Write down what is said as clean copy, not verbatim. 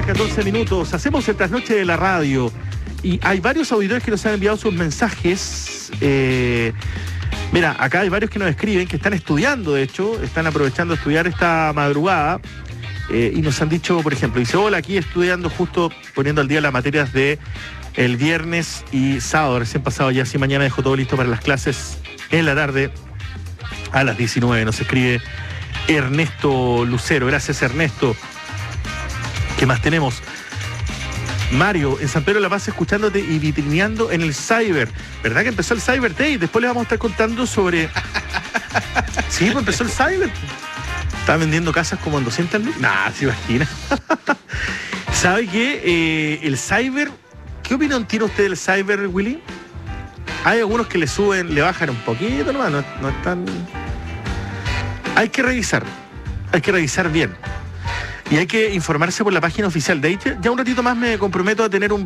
14 minutos. Hacemos el trasnoche de la radio. Y hay varios auditores que nos han enviado sus mensajes. Mira, acá hay varios que nos escriben, que están estudiando, de hecho, están aprovechando de estudiar esta madrugada. Y nos han dicho, por ejemplo, dice, hola, aquí estudiando, justo poniendo al día las materias de el viernes y sábado, recién pasado ya, así mañana dejo todo listo para las clases en la tarde a las 19. Nos escribe Ernesto Lucero. Gracias, Ernesto. ¿Qué más tenemos? Mario, en San Pedro de la Paz, escuchándote y vitrineando en el Cyber. ¿Verdad que empezó el Cyber Day? Después les vamos a estar contando sobre... Sí, pues empezó el Cyber. Están vendiendo casas como en 200 mil. Nah, se imagina. ¿Sabe qué? El Cyber... ¿Qué opinión tiene usted del Cyber, Willy? Hay algunos que le suben, le bajan un poquito nomás, no es tan... Hay que revisar bien. Y hay que informarse por la página oficial. De ahí ya un ratito más me comprometo a tener un